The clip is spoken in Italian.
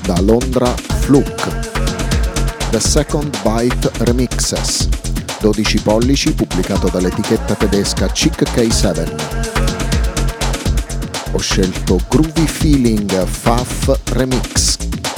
da Londra Fluke. The Second Bite Remixes, 12 pollici, pubblicato dall'etichetta tedesca Chick K7. Ho scelto Groovy Feeling Faf Remix.